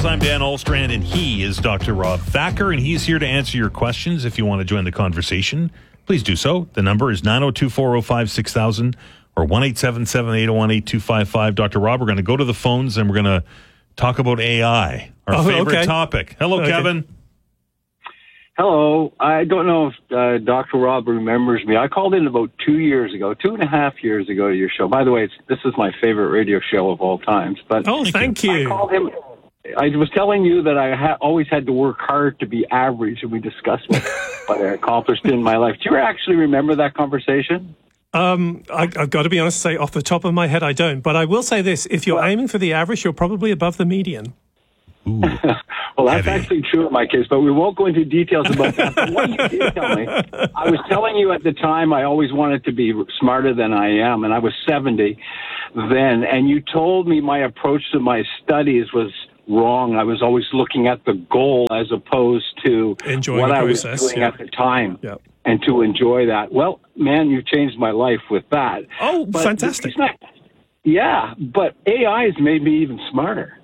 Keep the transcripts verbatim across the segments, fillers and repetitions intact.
Files. I'm Dan Allstrand, and he is Doctor Rob Thacker, and he's here to answer your questions. If you want to join the conversation, please do so. The number is nine oh two, four oh five, six thousand or one eight seven seven, eight oh one, eight two five five. Doctor Rob, we're going to go to the phones, and we're going to talk about A I, our oh, favorite okay. topic. Hello, okay. Kevin. Hello. I don't know if uh, Doctor Rob remembers me. I called in about two years ago, two and a half years ago to your show. By the way, it's, this is my favorite radio show of all times. But oh, thank you. I called him. I was telling you that I ha- always had to work hard to be average, and we discussed what, what I accomplished in my life. Do you actually remember that conversation? Um, I, I've got to be honest, say off the top of my head, I don't. But I will say this: if you're well, aiming for the average, you're probably above the median. Ooh, well, that's heavy. actually true in my case, but we won't go into details about that. But what you did tell me, I was telling you at the time I always wanted to be smarter than I am, and I was seventy then, and you told me my approach to my studies was wrong. I was always looking at the goal as opposed to Enjoying what the I was process, doing yeah. at the time. Yep. And to enjoy that. Well, man, you've changed my life with that. Oh, but fantastic. Not, yeah, but A I has made me even smarter.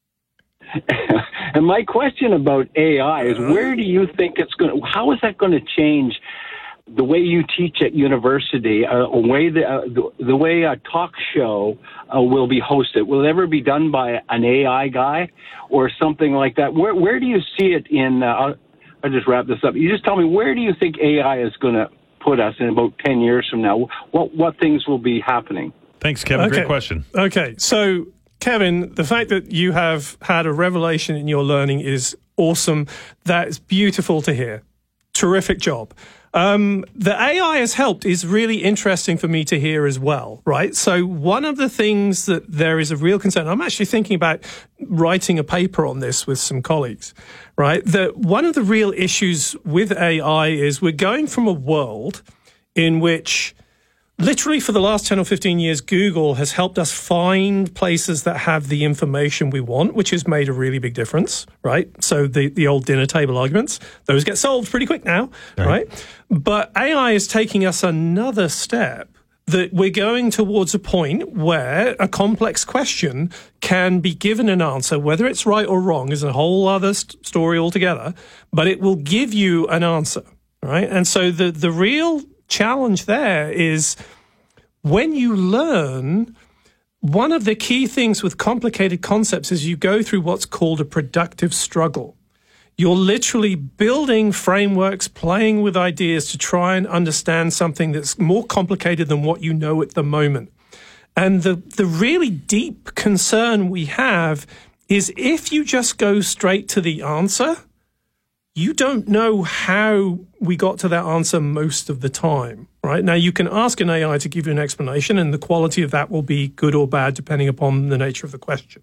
And my question about A I is, where do you think it's going to, how is that going to change the way you teach at university, uh, a way the, uh, the, the way a talk show uh, will be hosted? Will it ever be done by an A I guy or something like that? Where, where do you see it in, uh, I'll, I'll just wrap this up. You just tell me, where do you think A I is going to put us in about ten years from now? What, what things will be happening? Thanks, Kevin. Okay. Great question. Okay, so Kevin, the fact that you have had a revelation in your learning is awesome. That's beautiful to hear. Terrific job. Um, the A I has helped is really interesting for me to hear as well, right? So one of the things that there is a real concern, I'm actually thinking about writing a paper on this with some colleagues, right? That one of the real issues with A I is we're going from a world in which literally for the last ten or fifteen years, Google has helped us find places that have the information we want, which has made a really big difference, right? So the, the old dinner table arguments, those get solved pretty quick now, right? right? But A I is taking us another step that we're going towards a point where a complex question can be given an answer, whether it's right or wrong is a whole other st- story altogether, but it will give you an answer, right? And so the, the real challenge there is when you learn, one of the key things with complicated concepts is you go through what's called a productive struggle. You're literally building frameworks, playing with ideas to try and understand something that's more complicated than what you know at the moment. And the, the really deep concern we have is if you just go straight to the answer, you don't know how we got to that answer most of the time, right? Now, you can ask an A I to give you an explanation, and the quality of that will be good or bad depending upon the nature of the question.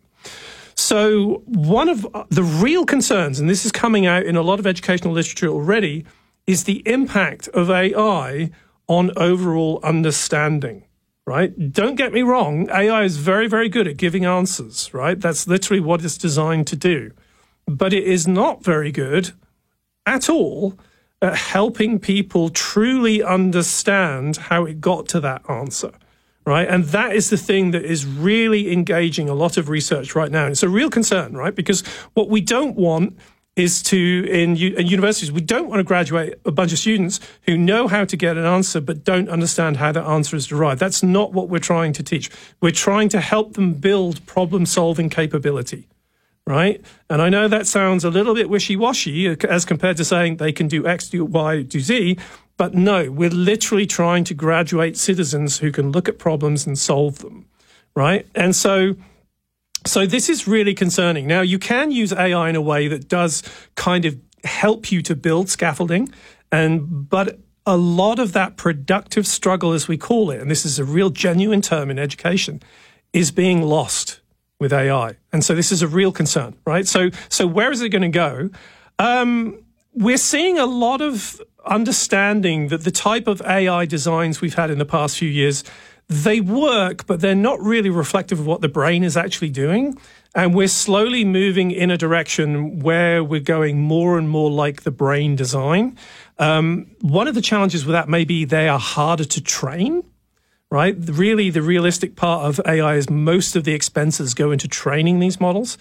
So one of the real concerns, and this is coming out in a lot of educational literature already, is the impact of A I on overall understanding, right? Don't get me wrong. A I is very, very good at giving answers, right? That's literally what it's designed to do. But it is not very good at all at helping people truly understand how it got to that answer, right? And that is the thing that is really engaging a lot of research right now. And it's a real concern, right? Because what we don't want is to, in, u- in universities, we don't want to graduate a bunch of students who know how to get an answer but don't understand how that answer is derived. That's not what we're trying to teach. We're trying to help them build problem-solving capability. Right? And I know that sounds a little bit wishy-washy as compared to saying they can do X, do Y, do Z, but no, we're literally trying to graduate citizens who can look at problems and solve them, right? And so, so this is really concerning. Now, you can use A I in a way that does kind of help you to build scaffolding, and but a lot of that productive struggle, as we call it, and this is a real genuine term in education, is being lost with A I. And so this is a real concern, right? So so where is it going to go? Um, we're seeing a lot of understanding that the type of A I designs we've had in the past few years, they work, but they're not really reflective of what the brain is actually doing. And we're slowly moving in a direction where we're going more and more like the brain design. Um, one of the challenges with that may be they are harder to train. Right? Really, the realistic part of A I is most of the expenses go into training these models.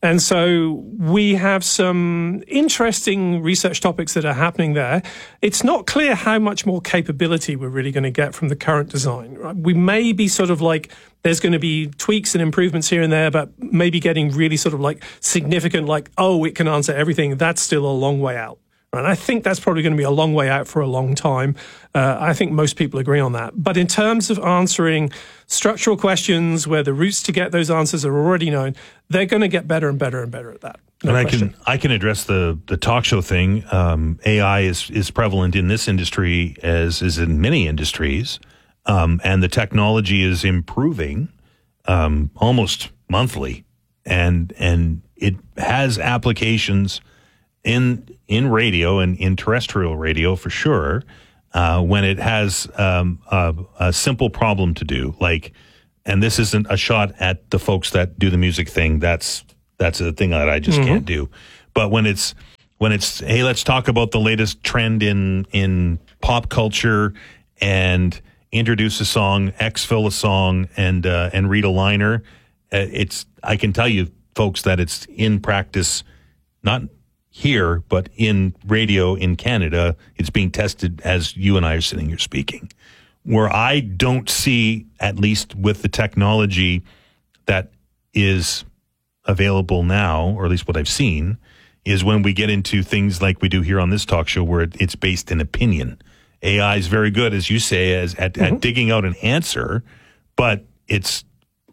And so we have some interesting research topics that are happening there. It's not clear how much more capability we're really going to get from the current design. Right? We may be sort of like, there's going to be tweaks and improvements here and there, but maybe getting really sort of like significant, like, oh, it can answer everything. That's still a long way out. And I think that's probably going to be a long way out for a long time. Uh, I think most people agree on that. But in terms of answering structural questions where the routes to get those answers are already known, they're going to get better and better and better at that. No and I question. can I can address the the talk show thing. Um, A I is is prevalent in this industry as is in many industries, um, and the technology is improving um, almost monthly, and and it has applications in in radio and in terrestrial radio for sure, uh, when it has um, a, a simple problem to do, like, and this isn't a shot at the folks that do the music thing. That's that's a thing that I just mm-hmm. can't do. But when it's when it's hey, let's talk about the latest trend in in pop culture and introduce a song, exfil a song, and uh, and read a liner. Uh, it's I can tell you, folks, that it's in practice, not here, but in radio in Canada, it's being tested as you and I are sitting here speaking. Where I don't see, at least with the technology that is available now, or at least what I've seen, is when we get into things like we do here on this talk show, where it, it's based in opinion. A I is very good, as you say, as at, mm-hmm. at digging out an answer, but it's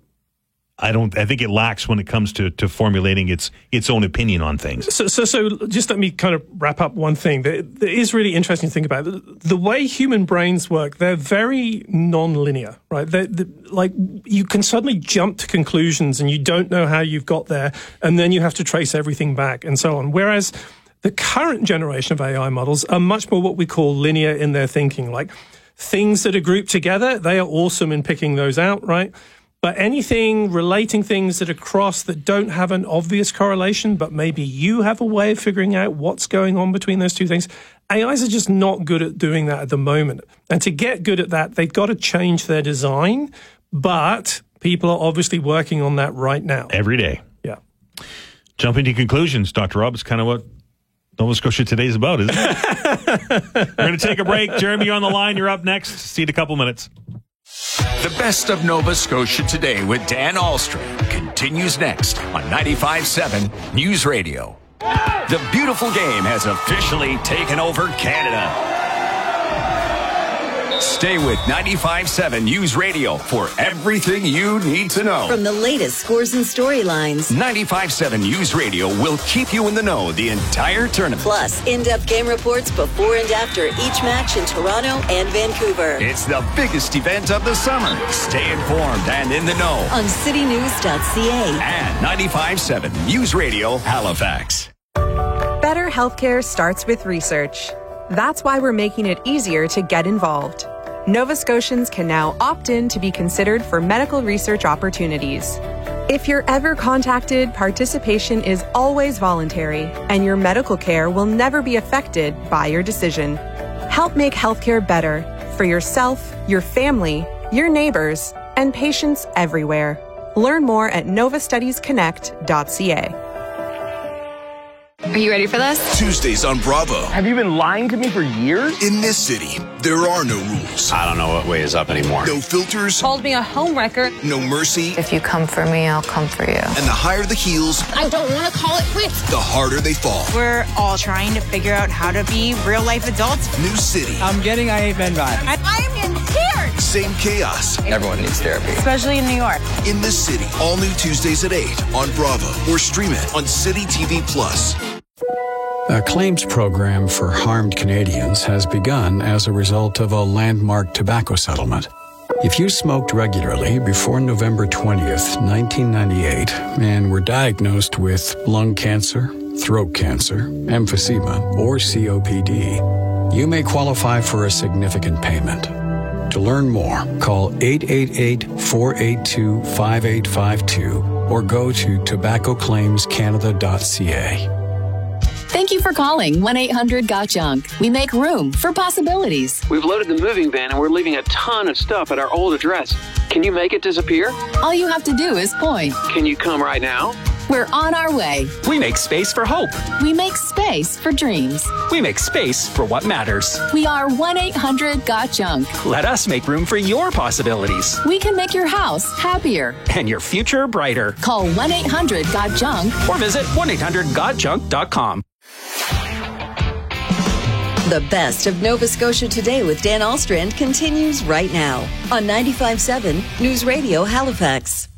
I don't. I think it lacks when it comes to, to formulating its its own opinion on things. So, so, so, just let me kind of wrap up one thing that, that is really interesting to think about. The, the way human brains work, they're very non-linear, right? They're, they're, like you can suddenly jump to conclusions, and you don't know how you've got there, and then you have to trace everything back, and so on. Whereas the current generation of A I models are much more what we call linear in their thinking, like things that are grouped together. They are awesome in picking those out, right? But anything relating things that are cross that don't have an obvious correlation, but maybe you have a way of figuring out what's going on between those two things, A Is are just not good at doing that at the moment. And to get good at that, they've got to change their design, but people are obviously working on that right now. Every day. Yeah. Jumping to conclusions, Doctor Rob, is kind of what Nova Scotia Today is about, isn't it? We're going to take a break. Jeremy, you're on the line. You're up next. See you in a couple minutes. The best of Nova Scotia Today with Dan Ahlstrom continues next on ninety-five point seven News Radio. The beautiful game has officially taken over Canada. Stay with ninety-five point seven News Radio for everything you need to know. From the latest scores and storylines, ninety-five point seven News Radio will keep you in the know the entire tournament. Plus, in-depth game reports before and after each match in Toronto and Vancouver. It's the biggest event of the summer. Stay informed and in the know on city news dot c a and ninety-five point seven News Radio Halifax. Better healthcare starts with research. That's why we're making it easier to get involved. Nova Scotians can now opt in to be considered for medical research opportunities. If you're ever contacted, participation is always voluntary, and your medical care will never be affected by your decision. Help make healthcare better for yourself, your family, your neighbors, and patients everywhere. Learn more at nova studies connect dot c a. Are you ready for this? Tuesdays on Bravo. Have you been lying to me for years? In this city, there are no rules. I don't know what way is up anymore. No filters. Called me a homewrecker. No mercy. If you come for me, I'll come for you. And the higher the heels, I don't want to call it quits. The harder they fall. We're all trying to figure out how to be real life adults. New city. I'm getting I Hate Men vibes. I, I'm in tears. Same chaos. Everyone needs therapy. Especially in New York. In this city, all new Tuesdays at eight on Bravo or stream it on City T V Plus. A claims program for harmed Canadians has begun as a result of a landmark tobacco settlement. If you smoked regularly before November twentieth, nineteen ninety-eight, and were diagnosed with lung cancer, throat cancer, emphysema, or C O P D, you may qualify for a significant payment. To learn more, call eight eight eight, four eight two, five eight five two or go to tobacco claims canada dot c a. Thank you for calling one eight hundred got junk. We make room for possibilities. We've loaded the moving van and we're leaving a ton of stuff at our old address. Can you make it disappear? All you have to do is point. Can you come right now? We're on our way. We make space for hope. We make space for dreams. We make space for what matters. We are one eight hundred got junk. Let us make room for your possibilities. We can make your house happier. And your future brighter. Call one eight hundred got junk. Or visit one eight hundred got junk dot com. The best of Nova Scotia Today with Dan Alstrand continues right now on ninety-five point seven News Radio Halifax.